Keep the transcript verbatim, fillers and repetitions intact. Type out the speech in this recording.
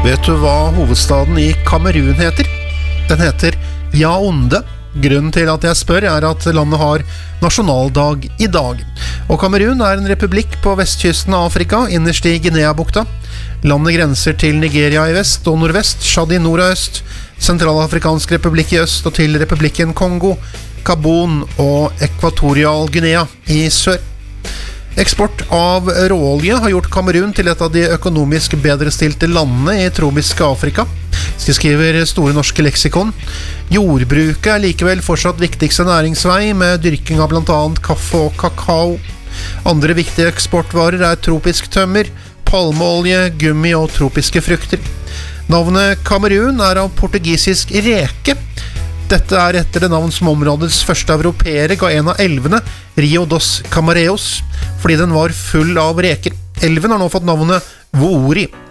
Vet du hva hovedstaden i Kamerun heter? Den heter Yaoundé. Grunnen til at jeg spør er at landet har nasjonaldag i dag. Og Kamerun er en republikk på vestkysten av Afrika, innerst i Guinea-bukta. Landet grenser til Nigeria i vest og nordvest, Tsjad i nord og øst, Sentralafrikansk republikk i øst og til republikken Kongo, Gabon og Ekvatorial Guinea i sør. Eksport av råolje har gjort Kamerun til et av de økonomisk bedrestilte landene i tropiske Afrika, skriver Store norske leksikon. Jordbruket er likevel fortsatt viktigste næringsvei, med dyrking av blant annet kaffe og kakao. Andre viktige eksportvarer er tropisk tømmer, palmeolje, gummi og tropiske frukter. Navnet Kamerun er av portugisisk reke. Dette er etter det navn som områdets første europeere ga en av elvene, Rio dos Camareos, fordi den var full av reker. Elven har nå fått navnet Woori.